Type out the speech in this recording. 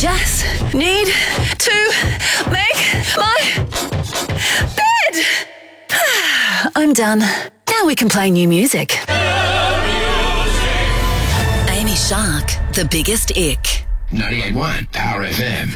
just need to make my bed. I'm done. Now we can play new music. Amy Shark, The Biggest Ick. 98.1 Power FM.